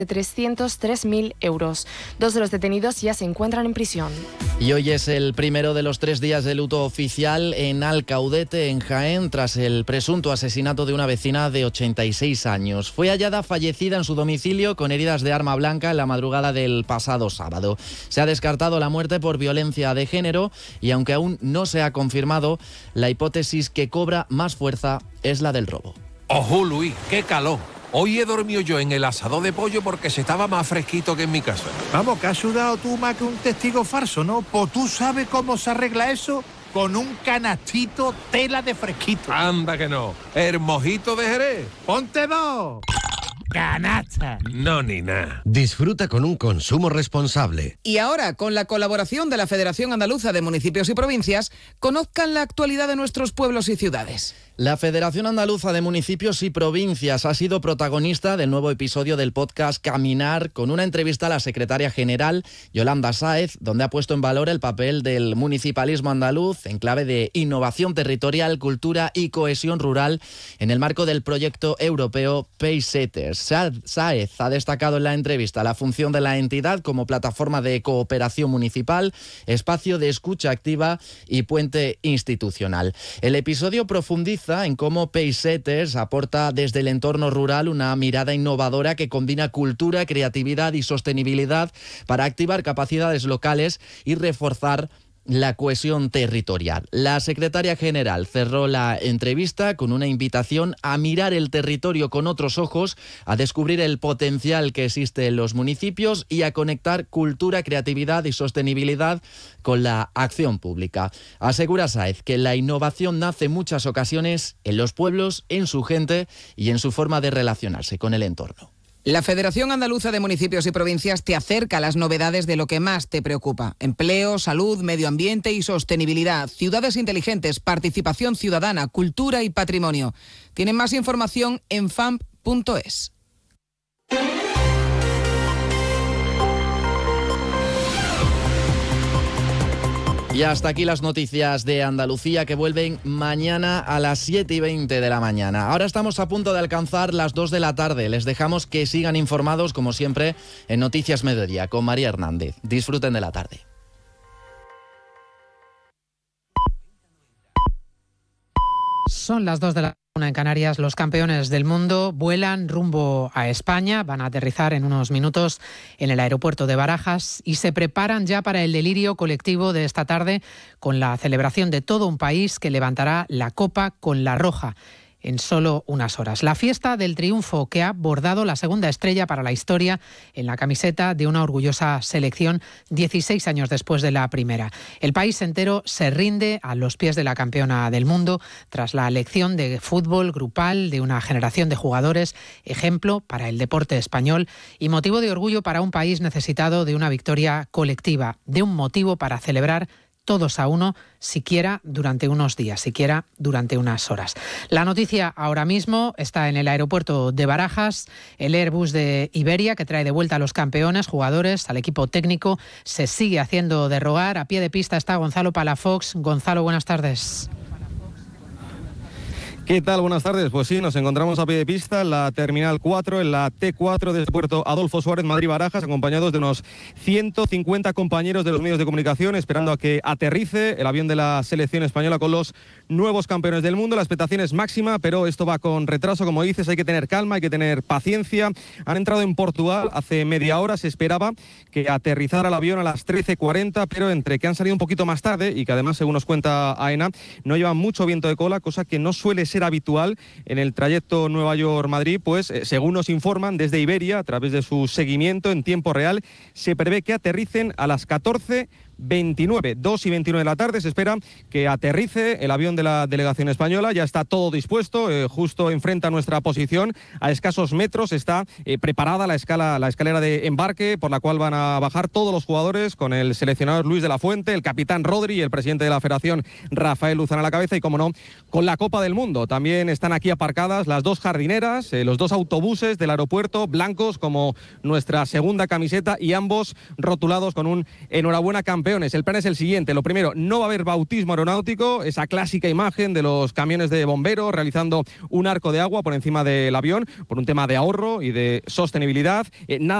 de 303.000 euros. 2 de los detenidos ya se encuentran en prisión. Y hoy es el primero de los 3 días de luto oficial en Alcaudete, en Jaén, tras el presunto asesinato de una vecina de 86 años. Fue hallada fallecida en su domicilio con heridas de arma blanca en la madrugada del pasado sábado. Se ha descartado la muerte por violencia de género y aunque aún no se ha confirmado, la hipótesis que cobra más fuerza es la del robo. ¡Ojo, Luis! ¡Qué calor! Hoy he dormido yo en el asador de pollo porque se estaba más fresquito que en mi casa. Vamos, que has sudado tú más que un testigo falso, ¿no? Pues tú sabes cómo se arregla eso con un canastito tela de fresquito. Anda que no. ¿El mojito de Jerez? ¡Ponte 2! ¡Canasta! No, ni nada. Disfruta con un consumo responsable. Y ahora, con la colaboración de la Federación Andaluza de Municipios y Provincias, conozcan la actualidad de nuestros pueblos y ciudades. La Federación Andaluza de Municipios y Provincias ha sido protagonista del nuevo episodio del podcast Caminar, con una entrevista a la secretaria general, Yolanda Sáez, donde ha puesto en valor el papel del municipalismo andaluz en clave de innovación territorial, cultura y cohesión rural en el marco del proyecto europeo Pacesetters. Sáez ha destacado en la entrevista la función de la entidad como plataforma de cooperación municipal, espacio de escucha activa y puente institucional. El episodio profundiza en cómo Pacesetters aporta desde el entorno rural una mirada innovadora que combina cultura, creatividad y sostenibilidad para activar capacidades locales y reforzar la cohesión territorial. La secretaria general cerró la entrevista con una invitación a mirar el territorio con otros ojos, a descubrir el potencial que existe en los municipios y a conectar cultura, creatividad y sostenibilidad con la acción pública. Asegura Sáez que la innovación nace en muchas ocasiones en los pueblos, en su gente y en su forma de relacionarse con el entorno. La Federación Andaluza de Municipios y Provincias te acerca a las novedades de lo que más te preocupa. Empleo, salud, medio ambiente y sostenibilidad, ciudades inteligentes, participación ciudadana, cultura y patrimonio. Tienen más información en famp.es. Y hasta aquí las noticias de Andalucía, que vuelven mañana a las 7:20 de la mañana. Ahora estamos a punto de alcanzar las 2 de la tarde. Les dejamos que sigan informados, como siempre, en Noticias Mediodía con María Hernández. Disfruten de la tarde. Son las 2 de la una en Canarias. Los campeones del mundo vuelan rumbo a España, van a aterrizar en unos minutos en el aeropuerto de Barajas y se preparan ya para el delirio colectivo de esta tarde con la celebración de todo un país que levantará la copa con la roja en solo unas horas. La fiesta del triunfo que ha bordado la segunda estrella para la historia en la camiseta de una orgullosa selección 16 años después de la primera. El país entero se rinde a los pies de la campeona del mundo tras la lección de fútbol grupal de una generación de jugadores, ejemplo para el deporte español y motivo de orgullo para un país necesitado de una victoria colectiva, de un motivo para celebrar todos a uno, siquiera durante unos días, siquiera durante unas horas. La noticia ahora mismo está en el aeropuerto de Barajas. El Airbus de Iberia, que trae de vuelta a los campeones, jugadores, al equipo técnico, se sigue haciendo de rogar. A pie de pista está Gonzalo Palafox. Gonzalo, buenas tardes. ¿Qué tal? Buenas tardes. Pues sí, nos encontramos a pie de pista en la Terminal 4, en la T4 del puerto Adolfo Suárez, Madrid-Barajas, acompañados de unos 150 compañeros de los medios de comunicación, esperando a que aterrice el avión de la selección española con los nuevos campeones del mundo. La expectación es máxima, pero esto va con retraso, como dices, hay que tener calma, hay que tener paciencia. Han entrado en Portugal hace media hora, se esperaba que aterrizara el avión a las 13:40, pero entre que han salido un poquito más tarde y que además, según nos cuenta AENA, no llevan mucho viento de cola, cosa que no suele ser habitual en el trayecto Nueva York-Madrid, pues según nos informan desde Iberia, a través de su seguimiento en tiempo real, se prevé que aterricen a las 14:29, 2:29 de la tarde. Se espera que aterrice el avión de la delegación española. Ya está todo dispuesto, justo enfrente a nuestra posición, a escasos metros está preparada la escalera de embarque por la cual van a bajar todos los jugadores, con el seleccionador Luis de la Fuente, el capitán Rodri y el presidente de la Federación Rafael Luzán a la cabeza, y como no, con la Copa del Mundo. También están aquí aparcadas las dos jardineras, los dos autobuses del aeropuerto, blancos como nuestra segunda camiseta, y ambos rotulados con un enhorabuena campeón campeones. El plan es el siguiente. Lo primero, no va a haber bautismo aeronáutico, esa clásica imagen de los camiones de bomberos realizando un arco de agua por encima del avión, por un tema de ahorro y de sostenibilidad. Nada